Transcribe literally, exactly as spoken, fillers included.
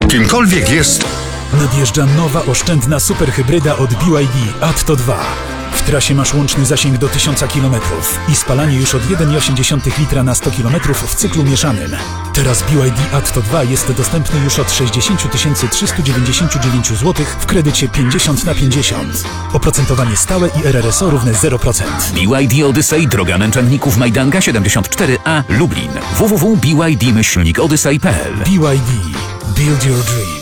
Kimkolwiek jest, Nadjeżdża nowa, oszczędna superhybryda od B Y D Atto dwa. W trasie masz łączny zasięg do tysiąc kilometrów i spalanie już od jeden przecinek osiem litra na sto kilometrów w cyklu mieszanym. Teraz B Y D Atto dwa jest dostępny już od sześćdziesiąt tysięcy trzysta dziewięćdziesiąt dziewięć złotych w kredycie pięćdziesiąt na pięćdziesiąt. Oprocentowanie stałe i R R S O równe zero procent. B Y D Odyssey, droga męczenników Majdanka siedemdziesiąt cztery A, Lublin. w w w kropka b y d myślnik odyssey kropka p l. B Y D. Build your dream.